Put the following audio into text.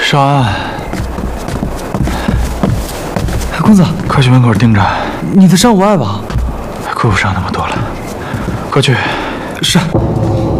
少安， 公子， 快去门口盯着。 你的伤无碍吧？ 顾不上那么多了，快去。 是。